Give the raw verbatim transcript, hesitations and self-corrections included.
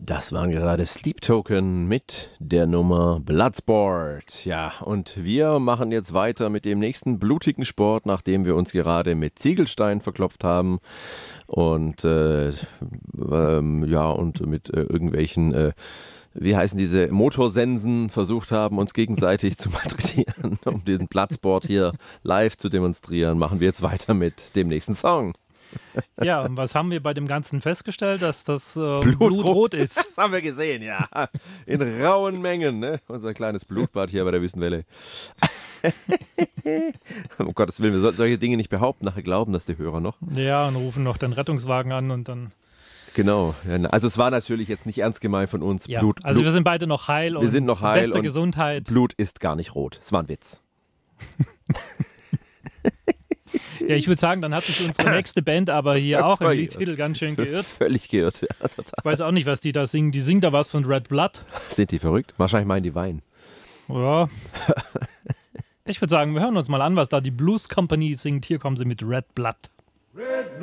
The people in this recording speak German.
Das waren gerade Sleep Token mit der Nummer Bloodsport. Ja, und wir machen jetzt weiter mit dem nächsten blutigen Sport, nachdem wir uns gerade mit Ziegelstein verklopft haben und äh, ähm, ja und mit äh, irgendwelchen äh, wie heißen diese Motorsensen versucht haben, uns gegenseitig zu malträtieren, um diesen Bloodsport hier live zu demonstrieren. Machen wir jetzt weiter mit dem nächsten Song. Ja, und was haben wir bei dem Ganzen festgestellt? Dass das äh, Blutrot. Blutrot ist. Das haben wir gesehen, ja. In rauen Mengen, ne? Unser kleines Blutbad hier bei der Wüstenwelle. Um Gottes Willen, wir sollten solche Dinge nicht behaupten. Nachher glauben das die Hörer noch. Ja, und rufen noch den Rettungswagen an und dann... Genau. Also es war natürlich jetzt nicht ernst gemeint von uns. Ja, Blut, also Blut, wir sind beide noch heil wir und sind noch heil beste und Gesundheit. Blut ist gar nicht rot. Es war ein Witz. Ja, ich würde sagen, dann hat sich unsere nächste Band aber hier auch im Völlig- Liedtitel ganz schön geirrt. Völlig geirrt, ja, total. Ich weiß auch nicht, was die da singen. Die singen da was von Red Blood. Sind die verrückt? Wahrscheinlich meinen die Wein. Ja. Ich würde sagen, wir hören uns mal an, was da die Blues Company singt. Hier kommen sie mit Red Blood.